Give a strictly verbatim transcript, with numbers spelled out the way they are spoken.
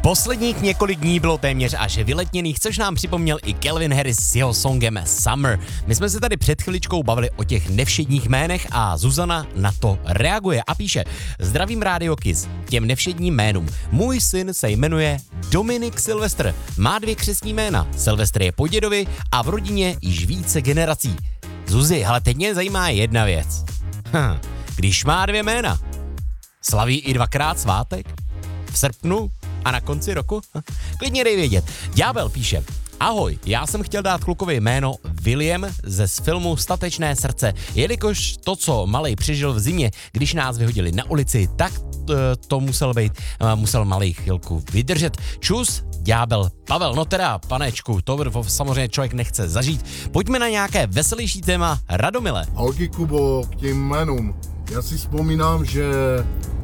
Posledních několik dní bylo téměř až vyletněných, což nám připomněl i Calvin Harris s jeho songem Summer. My jsme se tady před chviličkou bavili o těch nevšedních jménech a Zuzana na to reaguje a píše: Zdravím Radio Kiss, těm nevšedním jménům. Můj syn se jmenuje Dominik Silvestr. Má dvě křestní jména. Silvestr je po dědovi a v rodině již více generací. Zuzi, ale teď mě zajímá jedna věc. Hm, když má dvě jména, slaví i dvakrát svátek? V srpnu a na konci roku? Klidně dej vědět. Ďábel píše: Ahoj, já jsem chtěl dát klukovi jméno William ze z filmu Statečné srdce, jelikož to, co malej přežil v zimě, když nás vyhodili na ulici, tak to musel být, musel malej chvilku vydržet. Čus, Ďábel Pavel. No teda, panečku, to samozřejmě člověk nechce zažít. Pojďme na nějaké veselější téma. Radomile. Holky, Kubo, k těm jménům. Já si vzpomínám, že